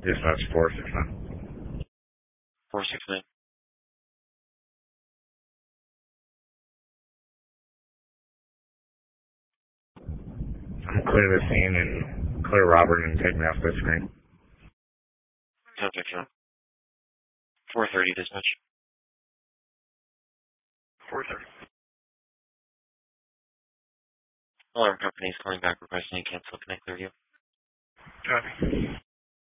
Dispatch 469. 469. I'm clear the scene and clear Robert and take me off the screen. Subject on 430 dispatch. 430. Alarm company is calling back requesting a cancel. Can I clear you? Copy.